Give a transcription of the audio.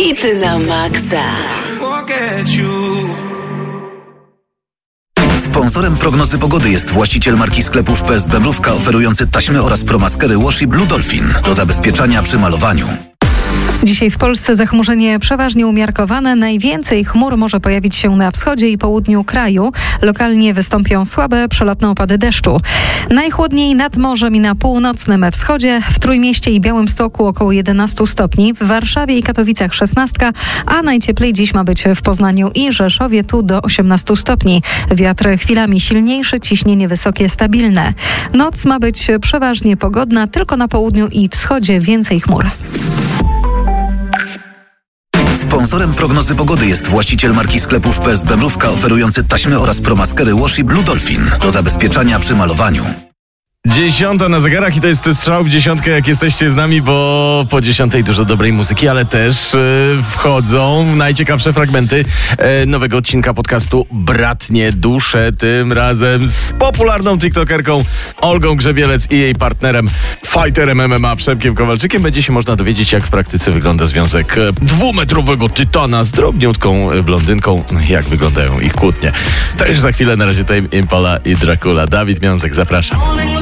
Hity na maksa. Sponsorem prognozy pogody jest właściciel marki sklepów PSB Mrówka oferujący taśmy oraz promaskery Washi Blue Dolphin do zabezpieczania przy malowaniu. Dzisiaj w Polsce zachmurzenie przeważnie umiarkowane. Najwięcej chmur może pojawić się na wschodzie i południu kraju. Lokalnie wystąpią słabe, przelotne opady deszczu. Najchłodniej nad morzem i na północnym wschodzie. W Trójmieście i Białymstoku około 11 stopni. W Warszawie i Katowicach 16, a najcieplej dziś ma być w Poznaniu i Rzeszowie, tu do 18 stopni. Wiatr chwilami silniejszy, ciśnienie wysokie, stabilne. Noc ma być przeważnie pogodna, tylko na południu i wschodzie więcej chmur. Sponsorem prognozy pogody jest właściciel marki sklepów PSB Mrówka oferujący taśmy oraz promaskery Washi Blue Dolphin do zabezpieczania przy malowaniu. 10 na zegarach i to jest strzał w 10, jak jesteście z nami, bo po 10 dużo dobrej muzyki, ale też wchodzą najciekawsze fragmenty nowego odcinka podcastu Bratnie Dusze, tym razem z popularną tiktokerką Olgą Grzebielec i jej partnerem, fighterem MMA Przemkiem Kowalczykiem. Będzie się można dowiedzieć, jak w praktyce wygląda związek dwumetrowego tytana z drobniutką blondynką, jak wyglądają ich kłótnie. To już za chwilę, na razie Tame Impala i Dracula. Dawid Miązek, zapraszam.